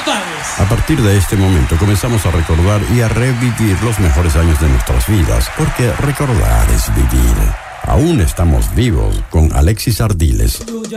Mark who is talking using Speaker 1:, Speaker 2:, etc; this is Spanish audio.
Speaker 1: padres.
Speaker 2: A partir de este momento comenzamos a recordar y a revivir los mejores años de nuestras vidas, porque recordar es vivir. Aún estamos vivos con Alexis Ardiles.